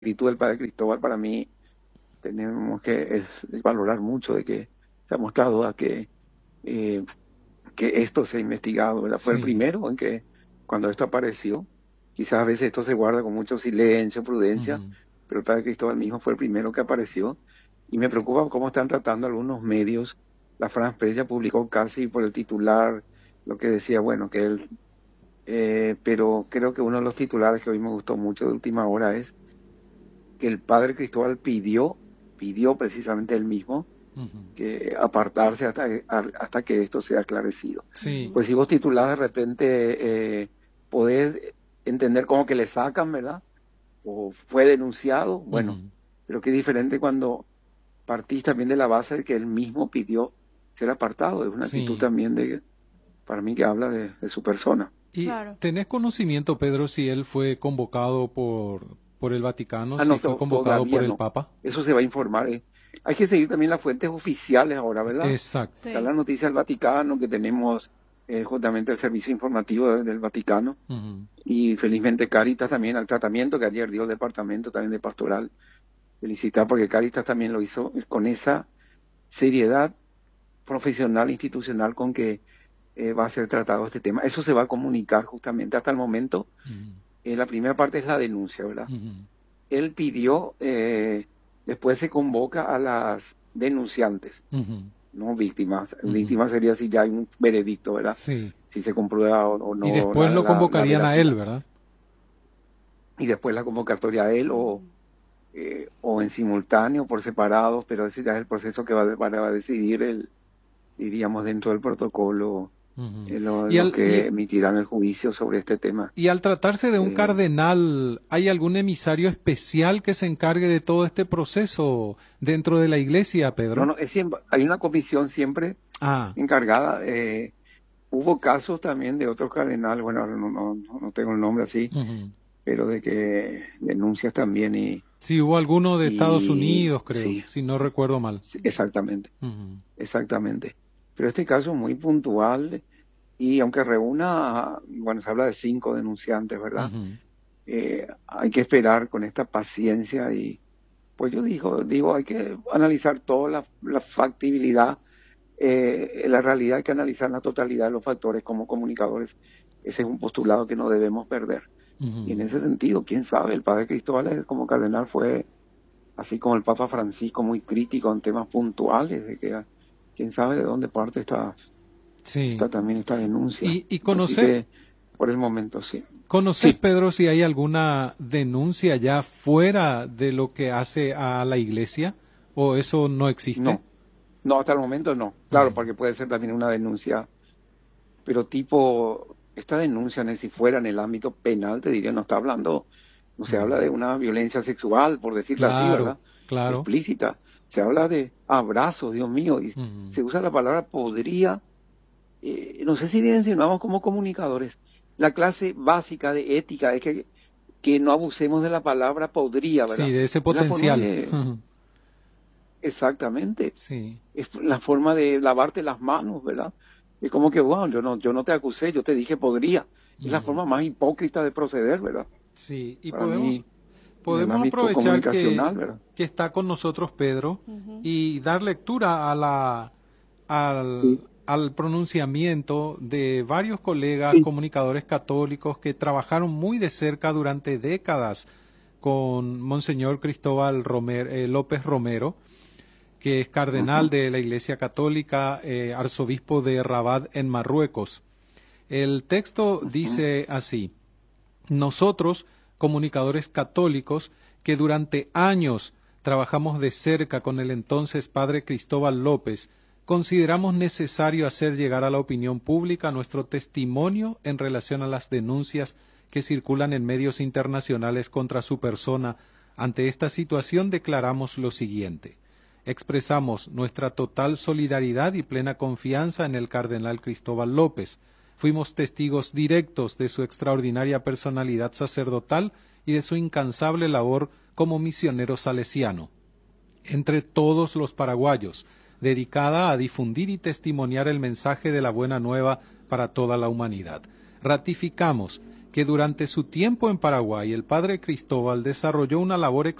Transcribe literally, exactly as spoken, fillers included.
actitud del padre Cristóbal para mí tenemos que es, valorar mucho de que se ha mostrado a que, eh, que esto se ha investigado, ¿verdad? Fue el Sí. primero en que cuando esto apareció, quizás a veces esto se guarda con mucho silencio, prudencia, Ujú. pero el padre Cristóbal mismo fue el primero que apareció y me preocupa cómo están tratando algunos medios. La France Press ya publicó casi por el titular lo que decía, bueno, que él, eh, pero creo que uno de los titulares que hoy me gustó mucho de última hora es que el padre Cristóbal pidió, pidió precisamente él mismo Ujú. que apartarse hasta, hasta que esto sea aclarecido. Sí. Pues si vos titulás de repente, eh, podés entender como que le sacan, ¿verdad? O fue denunciado, bueno, Ujú. pero qué diferente cuando partís también de la base de que él mismo pidió ser apartado. Es una actitud Sí. también de, para mí que habla de, de su persona. ¿Y Claro. tenés conocimiento, Pedro, si él fue convocado por, por el Vaticano, Ah, si no, fue to- convocado por todavía el no. Papa? Eso se va a informar. eh. Hay que seguir también las fuentes oficiales ahora, ¿verdad? Exacto. Está Sí. la noticia del Vaticano, que tenemos eh, justamente el servicio informativo de- del Vaticano, Ujú. y felizmente Cáritas también, al tratamiento que ayer dio el departamento también de pastoral. Felicitar porque Cáritas también lo hizo con esa seriedad profesional, institucional con que eh, va a ser tratado este tema. Eso se va a comunicar justamente hasta el momento. Ujú. Eh, la primera parte es la denuncia, ¿verdad? Ujú. Él pidió, eh, después se convoca a las denunciantes, Ujú. no víctimas. Ujú. Víctimas sería si ya hay un veredicto, ¿verdad? Sí. Si se comprueba o, o Y no después la, lo la, la convocarían a él, veracidad. ¿verdad? Y después la convocatoria a él o, eh, o en simultáneo, por separados, pero ese ya es el proceso que va, a- va a decidir el, diríamos, dentro del protocolo, Ujú. eh, lo, Y lo al, que y, emitirán el juicio sobre este tema. y al tratarse de un Eh, cardenal, ¿hay algún emisario especial que se encargue de todo este proceso dentro de la iglesia, no, Pedro? no, es siempre, hay una comisión siempre Ah. encargada. Eh, hubo casos también de otros cardenales, bueno, ahora no, no, no no tengo el nombre así, Ujú. pero de que denuncias también y, Sí, hubo alguno de Estados y Unidos, creo, sí, si no sí, recuerdo mal. sí, exactamente, Ujú. exactamente. Pero este caso es muy puntual y aunque reúna, bueno, se habla de cinco denunciantes, ¿verdad? Ujú. Eh, hay que esperar con esta paciencia y pues yo digo, digo, hay que analizar toda la, la factibilidad, eh, la realidad, hay que analizar la totalidad de los factores como comunicadores. Ese es un postulado que no debemos perder. Y en Ujú. ese sentido, quién sabe, el padre Cristóbal es- como cardenal fue, así como el Papa Francisco, muy crítico en temas puntuales, de que ah, quién sabe de dónde parte esta, Sí. esta también esta denuncia. ¿Y, y Así conoces, que por el momento sí. conoces, Sí, Pedro, si hay alguna denuncia ya fuera de lo que hace a la iglesia? ¿O eso no existe? no, no, hasta el momento no. Claro, Ujú. porque puede ser también una denuncia, pero tipo, esta denuncia, en el- si fuera en el ámbito penal, te diría, no está hablando, no se habla Ujú. de una violencia sexual, por decirlo así, Claro, ¿verdad? claro. Explícita. Se habla de abrazos, Dios mío, y Ujú. se usa la palabra podría. Eh, no sé si mencionamos como comunicadores. La clase básica de ética es que, que no abusemos de la palabra podría, Sí, ¿verdad? de ese Es la forma potencial. de, Ujú. exactamente, Sí. es la forma de lavarte las manos, ¿verdad? Es como que, wow, yo no, yo no te acusé, yo te dije podría. Es la Ujú. forma más hipócrita de proceder, ¿verdad? Sí, y Para podemos, mí, en el podemos ámbito aprovechar comunicacional, que, ¿verdad? que está con nosotros Pedro Ujú. y dar lectura a la, al, Sí, al pronunciamiento de varios colegas sí. comunicadores católicos que trabajaron muy de cerca durante décadas con Monseñor Cristóbal Romer- eh, López Romero, que es cardenal Ujú, de la Iglesia Católica, eh, arzobispo de Rabat en Marruecos. El texto ujú. dice así: nosotros, comunicadores católicos, que durante años trabajamos de cerca con el entonces padre Cristóbal López, consideramos necesario hacer llegar a la opinión pública nuestro testimonio en relación a las denuncias que circulan en medios internacionales contra su persona. Ante esta situación declaramos lo siguiente: expresamos nuestra total solidaridad y plena confianza en el cardenal Cristóbal López. Fuimos testigos directos de su extraordinaria personalidad sacerdotal y de su incansable labor como misionero salesiano entre todos los paraguayos, dedicada a difundir y testimoniar el mensaje de la buena nueva para toda la humanidad. Ratificamos que durante su tiempo en Paraguay el padre Cristóbal desarrolló una labor